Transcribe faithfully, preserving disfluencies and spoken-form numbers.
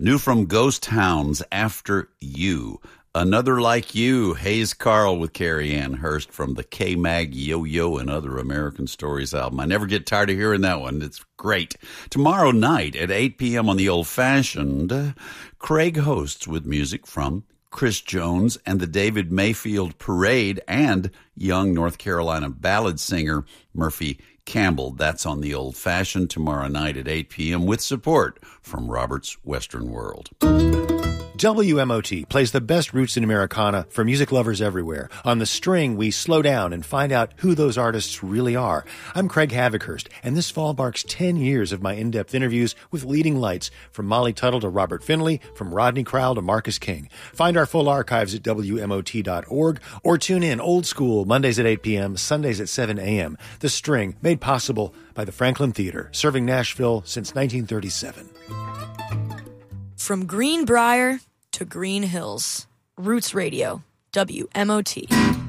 New from Ghost Hounds, After You. Another Like You, Hayes Carl with Carrie Ann Hurst from the K-Mag Yo-Yo and Other American Stories album. I never get tired of hearing that one. It's great. Tomorrow night at eight p.m. on the Old Fashioned, Craig hosts with music from Chris Jones and the David Mayfield Parade and young North Carolina ballad singer Murphy Campbell. That's on the Old Fashioned tomorrow night at eight p.m. with support from Robert's Western World. W M O T plays the best roots in Americana for music lovers everywhere. On The String, we slow down and find out who those artists really are. I'm Craig Havikhurst, and this fall marks ten years of my in-depth interviews with leading lights, from Molly Tuttle to Robert Finley, from Rodney Crowell to Marcus King. Find our full archives at W M O T dot org or tune in old school Mondays at eight p.m., Sundays at seven a.m. The String, made possible by the Franklin Theater, serving Nashville since nineteen thirty-seven. From Greenbrier to Green Hills, Roots Radio, W M O T.